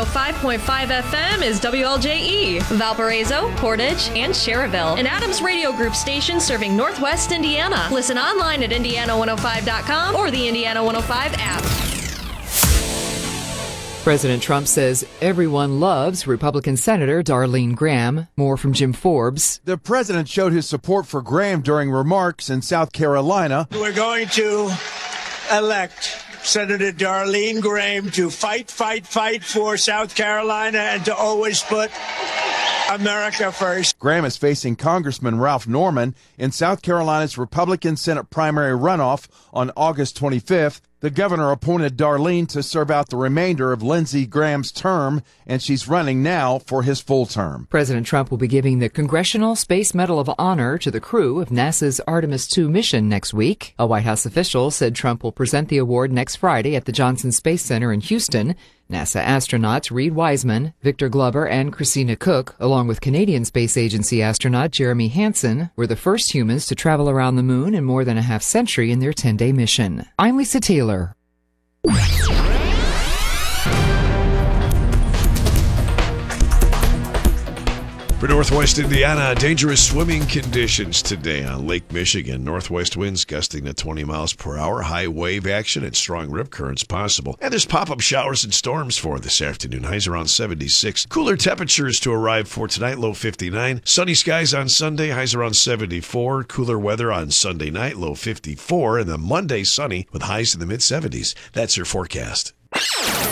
105.5 FM is WLJE, Valparaiso, Portage, and Cherryville, an Adams Radio Group station serving Northwest Indiana. Listen online at Indiana105.com or the Indiana 105 app. President Trump says everyone loves Republican Senator Darlene Graham. More from Jim Forbes. The president showed his support for Graham during remarks in South Carolina. We're going to elect Senator Darlene Graham to fight for South Carolina and to always put America first. Graham is facing Congressman Ralph Norman in South Carolina's Republican Senate primary runoff on August 25th. The governor appointed Darlene to serve out the remainder of Lindsey Graham's term, and she's running now for his full term. President Trump will be giving the Congressional Space Medal of Honor to the crew of NASA's Artemis II mission next week. A White House official said Trump will present the award next Friday at the Johnson Space Center in Houston. NASA astronauts Reed Wiseman, Victor Glover, and Christina Cook, along with Canadian Space Agency astronaut Jeremy Hansen, were the first humans to travel around the moon in more than a half-century in their 10-day mission. I'm Lisa Taylor. For Northwest Indiana, dangerous swimming conditions today on Lake Michigan. Northwest winds gusting to 20 miles per hour, high wave action, and strong rip currents possible. And there's pop-up showers and storms for this afternoon. Highs around 76. Cooler temperatures to arrive for tonight, low 59. Sunny skies on Sunday, highs around 74. Cooler weather on Sunday night, low 54. And then Monday, sunny with highs in the mid-70s. That's your forecast.